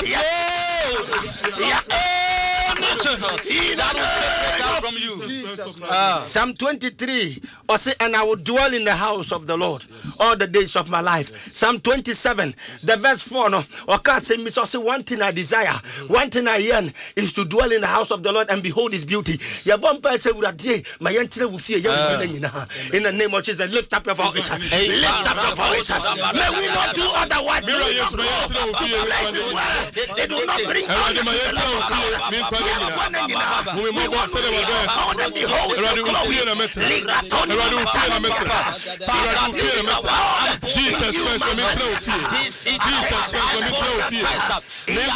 from you. Psalm 23, or say, and I will dwell in the house of the Lord all the days of my life. Psalm 27, the verse 4, no, or can't say, Miss, say, one thing I desire, one thing I yearn is to dwell in the house of the Lord and behold his beauty. In the name of Jesus, lift up your voice. Lift up your voice. May we not do otherwise. Places where they do not bring out the Jesus Christ, let me throw fear. Jesus Christ, let me throw fear. Let me